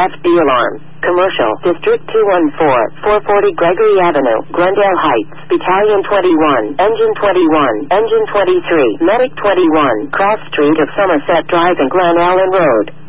FD alarm. Commercial, District 214, 440 Gregory Avenue, Glendale Heights, Battalion 21, Engine 21, Engine 23, Medic 21, Cross Street of Somerset Drive and Glen Allen Road.